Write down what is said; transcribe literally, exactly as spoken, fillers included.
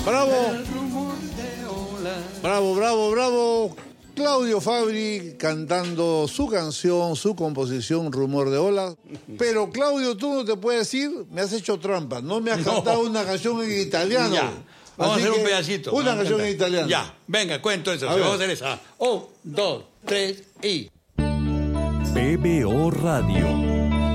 Bravo. Bravo, bravo, bravo. Claudio Fabri cantando su canción, su composición, Rumor de Olas. Pero Claudio, tú no te puedes decir, me has hecho trampa. No me has No. cantado una canción en italiano. Ya. Vamos Así a hacer un que, pedacito. Una Vamos a canción cantar. en italiano. Ya, venga, cuento eso. A ver. Vamos a hacer esa. Un, dos, tres y... P B O Radio.